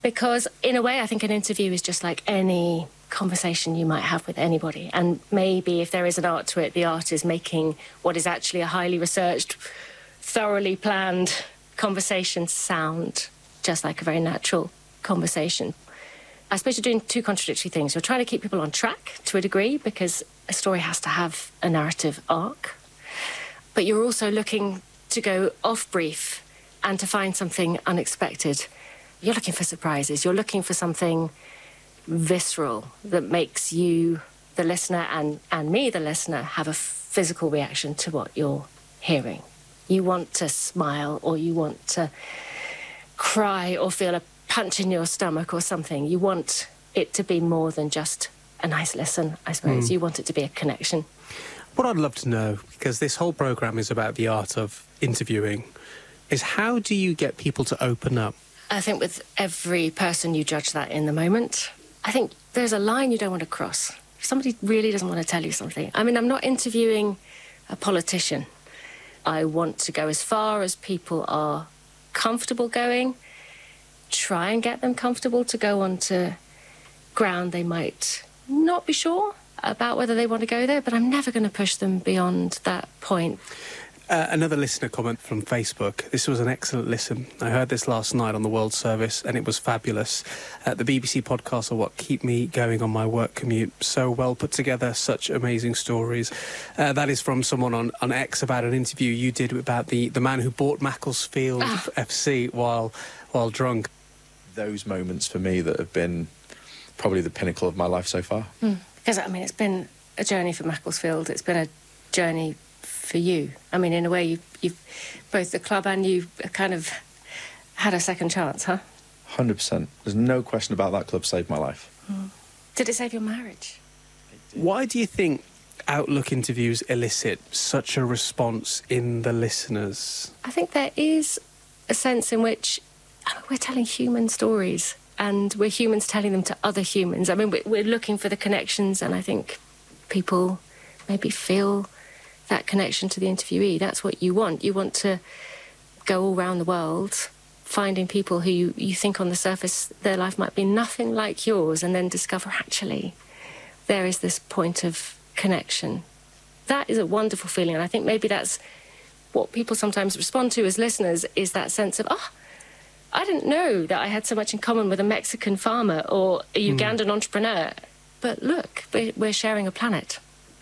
Because in a way, I think an interview is just like any conversation you might have with anybody. And maybe if there is an art to it, the art is making what is actually a highly researched, thoroughly planned conversation sound just like a very natural conversation. I suppose you're doing two contradictory things. You're trying to keep people on track to a degree because a story has to have a narrative arc. But you're also looking to go off-brief and to find something unexpected. You're looking for surprises. You're looking for something visceral that makes you, the listener, and me, the listener, have a physical reaction to what you're hearing. You want to smile, or you want to cry or feel a punch in your stomach or something. You want it to be more than just a nice listen, I suppose. You want it to be a connection. What I'd love to know, because this whole programme is about the art of interviewing, is how do you get people to open up? I think with every person you judge that in the moment. I think there's a line you don't want to cross. If somebody really doesn't want to tell you something. I mean, I'm not interviewing a politician. I want to go as far as people are comfortable going, try and get them comfortable to go onto ground they might not be sure about whether they want to go there, but I'm never going to push them beyond that point. Another listener comment from Facebook. This was an excellent listen. I heard this last night on the World Service and it was fabulous. The BBC podcasts are what keep me going on my work commute. So well put together, such amazing stories. That is from someone on X about an interview you did about the man who bought Macclesfield FC while drunk. Those moments for me that have been probably the pinnacle of my life so far. Because, I mean, it's been a journey for Macclesfield. It's been a journey for you. I mean, in a way, you've both the club and you kind of had a second chance, huh? 100%. There's no question about that club saved my life. Did it save your marriage? Why do you think Outlook interviews elicit such a response in the listeners? I think there is a sense in which we're telling human stories and we're humans telling them to other humans. I mean, we're looking for the connections, and I think people maybe feel that connection to the interviewee. That's what you want. You want to go all around the world finding people who you think on the surface their life might be nothing like yours, and then discover actually there is this point of connection. That is a wonderful feeling, and I think maybe that's what people sometimes respond to as listeners, is that sense of, I didn't know that I had so much in common with a Mexican farmer or a Ugandan entrepreneur. But look, we're sharing a planet.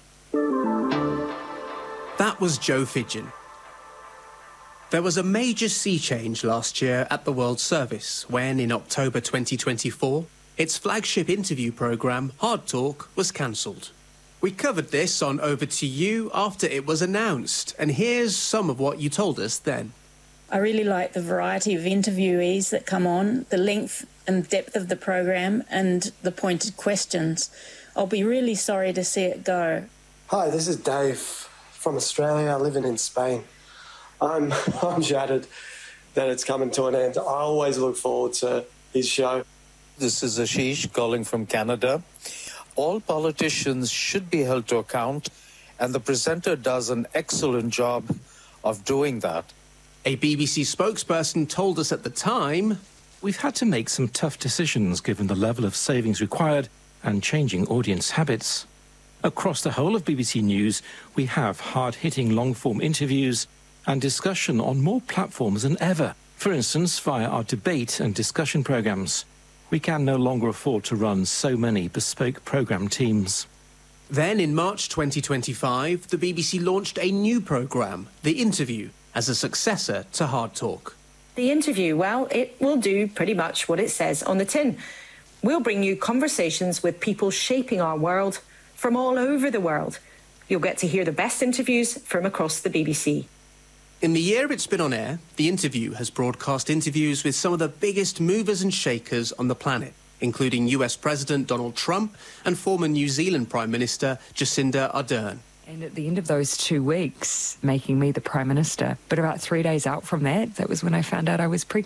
That was Joe Fidgen. There was a major sea change last year at the World Service when, in October 2024, its flagship interview programme, Hard Talk, was cancelled. We covered this on Over to You after it was announced, and here's some of what you told us then. I really like the variety of interviewees that come on, the length and depth of the program, and the pointed questions. I'll be really sorry to see it go. Hi, this is Dave from Australia, living in Spain. I'm shattered that it's coming to an end. I always look forward to his show. This is Ashish calling from Canada. All politicians should be held to account, and the presenter does an excellent job of doing that. A BBC spokesperson told us at the time, "We've had to make some tough decisions given the level of savings required and changing audience habits. Across the whole of BBC News, we have hard-hitting long-form interviews and discussion on more platforms than ever, for instance, via our debate and discussion programmes. We can no longer afford to run so many bespoke programme teams." Then in March 2025, the BBC launched a new programme, The Interview, as a successor to Hard Talk. The Interview, well, it will do pretty much what it says on the tin. We'll bring you conversations with people shaping our world from all over the world. You'll get to hear the best interviews from across the BBC. In the year it's been on air, The Interview has broadcast interviews with some of the biggest movers and shakers on the planet, including US President Donald Trump and former New Zealand Prime Minister Jacinda Ardern. And at the end of those 2 weeks, making me the Prime Minister, but about 3 days out from that was when I found out I was pregnant.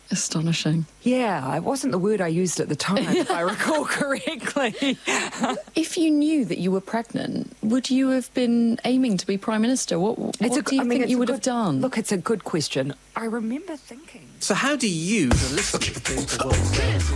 Astonishing. Yeah, it wasn't the word I used at the time, if I recall correctly. If you knew that you were pregnant, would you have been aiming to be Prime Minister? What do you think you would have done? Look, it's a good question. I remember thinking... So how do you, the listener, think the world